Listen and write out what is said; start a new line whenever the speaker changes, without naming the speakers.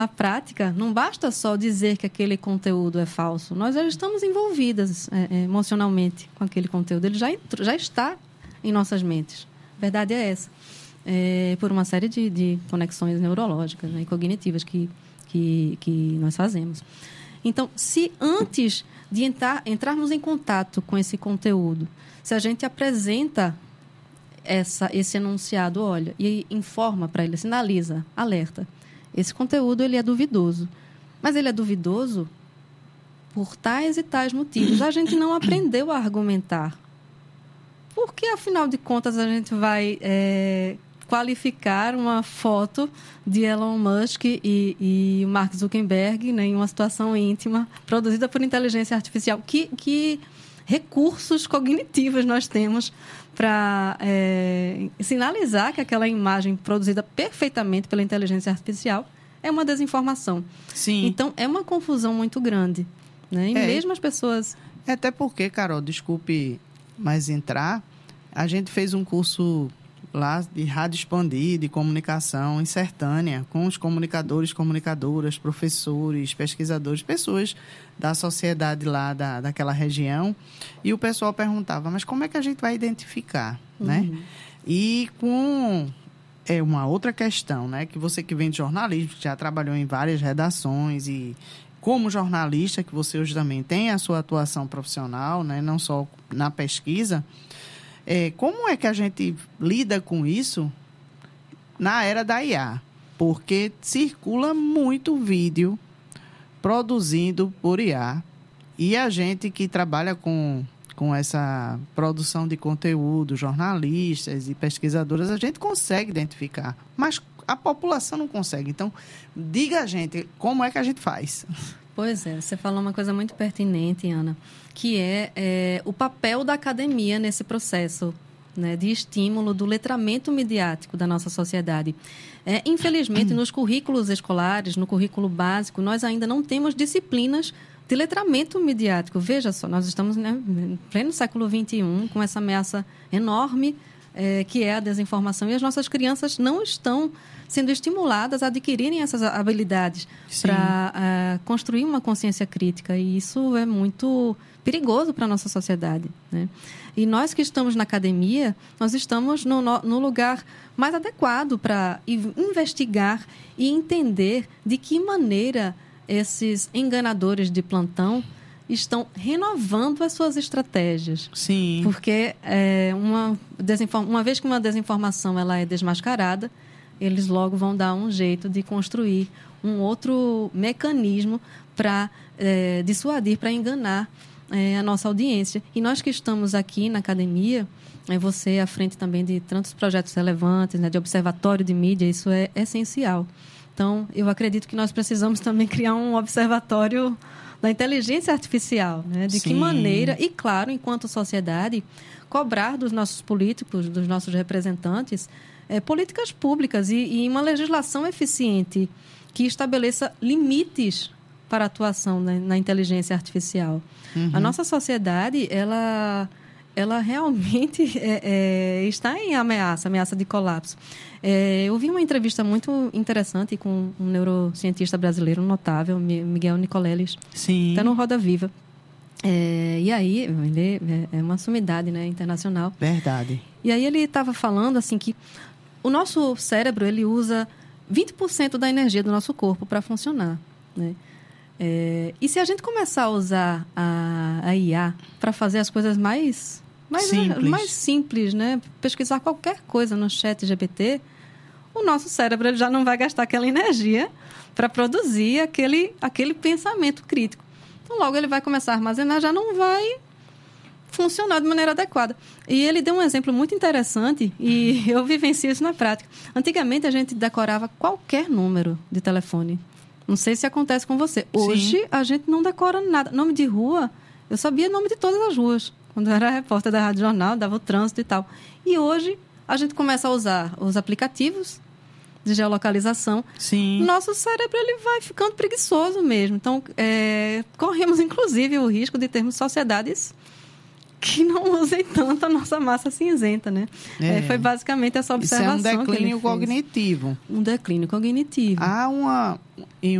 Na prática, não basta só dizer que aquele conteúdo é falso. Nós já estamos envolvidas emocionalmente com aquele conteúdo. Ele já está em nossas mentes. A verdade é essa. Por uma série de conexões neurológicas, né, e cognitivas que nós fazemos. Então, se antes de entrarmos em contato com esse conteúdo, se a gente apresenta esse enunciado, olha, e informa para ele, sinaliza, alerta, esse conteúdo ele é duvidoso. Mas ele é duvidoso por tais e tais motivos. A gente não aprendeu a argumentar. Porque, afinal de contas, a gente vai qualificar uma foto de Elon Musk e Mark Zuckerberg, né, em uma situação íntima, produzida por inteligência artificial. Que recursos cognitivos nós temos para sinalizar que aquela imagem produzida perfeitamente pela inteligência artificial é uma desinformação.
Sim.
Então, é uma confusão muito grande, né? E mesmo as pessoas...
Até porque, Carol, desculpe mais entrar, a gente fez um curso lá de rádio expandida, de comunicação em Sertânia, com os comunicadores, comunicadoras, professores, pesquisadores, pessoas da sociedade lá daquela região. E o pessoal perguntava, mas como é que a gente vai identificar, né? E com uma outra questão, né? Que você que vem de jornalismo, que já trabalhou em várias redações e como jornalista, que você hoje também tem a sua atuação profissional, né? Não só na pesquisa. Como é que a gente lida com isso na era da IA? Porque circula muito vídeo produzido por IA e a gente que trabalha com essa produção de conteúdo, jornalistas e pesquisadoras, a gente consegue identificar, mas a população não consegue. Então, diga a gente como é que a gente faz.
Pois é, você falou uma coisa muito pertinente, Ana, que é o papel da academia nesse processo, né, de estímulo do letramento midiático da nossa sociedade. Infelizmente, nos currículos escolares, no currículo básico, nós ainda não temos disciplinas de letramento midiático. Veja só, nós estamos, né, em pleno século XXI, com essa ameaça enorme que é a desinformação, e as nossas crianças não estão sendo estimuladas a adquirirem essas habilidades para construir uma consciência crítica, e isso é muito perigoso para a nossa sociedade, né? E nós que estamos na academia, nós estamos no lugar mais adequado para investigar e entender de que maneira esses enganadores de plantão estão renovando as suas estratégias.
Sim.
Porque uma vez que uma desinformação ela é desmascarada, eles logo vão dar um jeito de construir um outro mecanismo para dissuadir, para enganar a nossa audiência. E nós que estamos aqui na academia, você à frente também de tantos projetos relevantes, né, de observatório de mídia, isso é essencial. Então, eu acredito que nós precisamos também criar um observatório da inteligência artificial, né? De que maneira, e claro, enquanto sociedade, cobrar dos nossos políticos, dos nossos representantes, políticas públicas e uma legislação eficiente que estabeleça limites para a atuação na inteligência artificial. A nossa sociedade, ela realmente está em ameaça de colapso. Eu vi uma entrevista muito interessante com um neurocientista brasileiro notável, Miguel Nicoleles, está no Roda Viva. E aí, ele é uma sumidade, né, internacional.
Verdade.
E aí ele estava falando assim, que o nosso cérebro ele usa 20% da energia do nosso corpo para funcionar, né? E se a gente começar a usar a IA para fazer as coisas mais simples, né? Pesquisar qualquer coisa no chat GPT, o nosso cérebro ele já não vai gastar aquela energia para produzir aquele pensamento crítico. Então, logo ele vai começar a armazenar, já não vai funcionar de maneira adequada. E ele deu um exemplo muito interessante e eu vivencio isso na prática. Antigamente, a gente decorava qualquer número de telefone. Não sei se acontece com você. Hoje, a gente não decora nada. Nome de rua, eu sabia o nome de todas as ruas. Quando eu era repórter da Rádio Jornal, dava o trânsito e tal. E hoje, a gente começa a usar os aplicativos de geolocalização.
Sim.
Nosso cérebro ele vai ficando preguiçoso mesmo. Então, corremos, inclusive, o risco de termos sociedades que não usem tanto a nossa massa cinzenta, né? Foi basicamente essa observação.
Isso é um declínio cognitivo.
Um declínio cognitivo.
Há